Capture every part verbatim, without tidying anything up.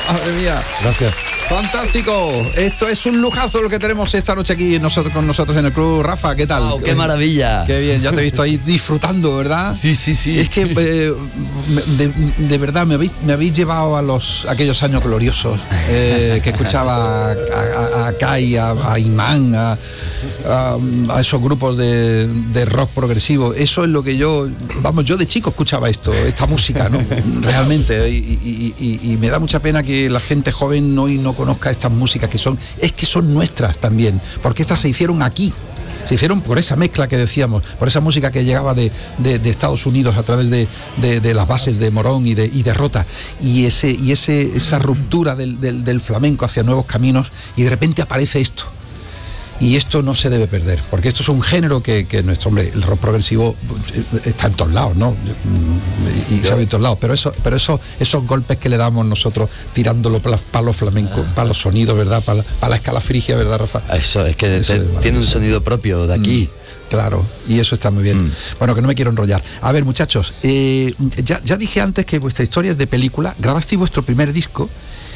Madre mía. Gracias. Fantástico. Esto es un lujazo lo que tenemos esta noche aquí nosotros, con nosotros en el club. Rafa, ¿qué tal? Wow, ¡qué maravilla! Qué bien, ya te he visto ahí disfrutando, ¿verdad? Sí, sí, sí. Es que eh, de, de verdad me habéis, me habéis llevado a los aquellos años gloriosos eh, que escuchaba a, a, a Kai, a, a Imán, a, a, a esos grupos de, de rock progresivo. Eso es lo que yo, vamos, yo de chico escuchaba esto, esta música, ¿no? Realmente. Y, y, y, y me da mucha pena que la gente joven hoy no conozca estas músicas que son, es que son nuestras también, porque estas se hicieron aquí. Se hicieron por esa mezcla que decíamos, por esa música que llegaba de, de, de Estados Unidos a través de, de, de las bases de Morón y de, y de Rota, y ese y ese esa ruptura del, del, del flamenco hacia nuevos caminos, y de repente aparece esto. Y esto no se debe perder, porque esto es un género que, que nuestro hombre, el rock progresivo está en todos lados, ¿no? Y, y se ve en todos lados, pero eso, pero eso, esos golpes que le damos nosotros tirándolo para, para los flamencos, ah. para los sonidos, ¿verdad? Para, para la escala frigia, ¿verdad, Rafa? Eso, es que eso te, es tiene un sonido propio de aquí. Mm, claro, y eso está muy bien. Mm. Bueno, que no me quiero enrollar. A ver, muchachos, eh, ya, ya dije antes que vuestra historia es de película. Grabasteis vuestro primer disco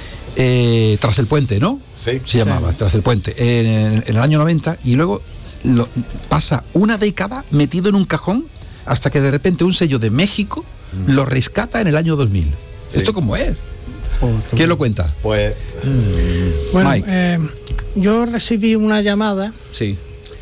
Eh, Tras el Puente, ¿no? Sí. Se llamaba, sí. Tras el Puente, en, en el año noventa, y luego lo, pasa una década metido en un cajón hasta que de repente un sello de México mm. lo rescata en el año dos mil. Sí. ¿Esto cómo es? Oh, ¿quién lo cuenta? Pues... Mm. Bueno, eh, yo recibí una llamada sí.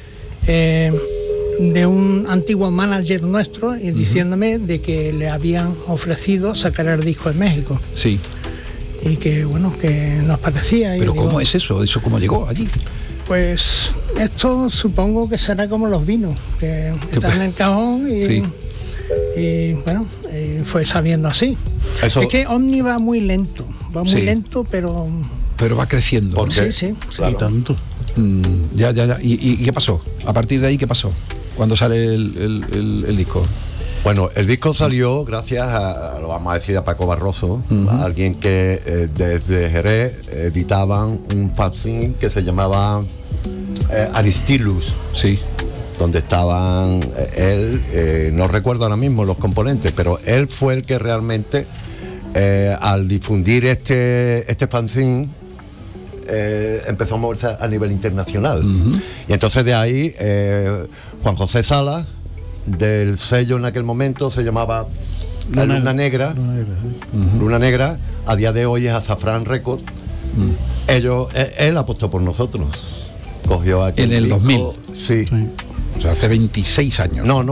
eh, de un antiguo manager nuestro y uh-huh. diciéndome de que le habían ofrecido sacar el disco en México. Sí. Y que bueno, que nos parecía. Pero y ¿cómo digo, es eso? ¿Eso cómo llegó allí? Pues esto supongo que será como los vinos, que están en el cajón y, sí. y bueno, y fue saliendo así. Eso... Es que Omni va muy lento, va muy sí. lento, pero... Pero va creciendo. ¿Por qué? Sí, sí. Claro. sí. Tanto. Mm, ya, ya, ya. ¿Y, ¿Y qué pasó? A partir de ahí, ¿qué pasó? Cuando sale el, el, el, el disco. Bueno, el disco salió gracias a, lo vamos a decir, a Paco Barroso, uh-huh. a alguien que eh, desde Jerez editaban un fanzine que se llamaba eh, Aristilus. Sí. Donde estaban eh, él, eh, no recuerdo ahora mismo los componentes, pero él fue el que realmente, eh, al difundir este, este fanzine, eh, empezó a moverse a nivel internacional. Uh-huh. Y entonces de ahí, eh, Juan José Salas, del sello en aquel momento se llamaba Luna, Luna Negra, Luna Negra, ¿sí? uh-huh. Luna Negra, a día de hoy es Azafrán Records. Uh-huh. Ellos, él, él apostó por nosotros, cogió aquel en el disco, dos mil, sí. sí, o sea, hace veintiséis años. No, no.